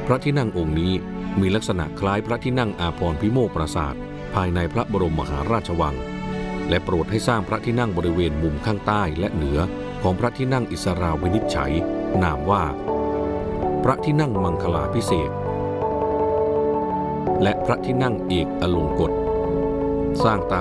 ระที่นั่งองค์นี้มีลักษณะคล้ายพระที่นั่งอาภรณ์พิโมกปราสาทภายในพระบรมมหาราชวังและโปรดให้สร้างพระที่นั่งบริเวณมุมข้างใต้และเหนือของพระที่นั่งอิสราวินิจฉัยนามว่าพระที่นั่งมังคลาภิเษกและพระที่นั่งเอกอลงกฎสร้างตาม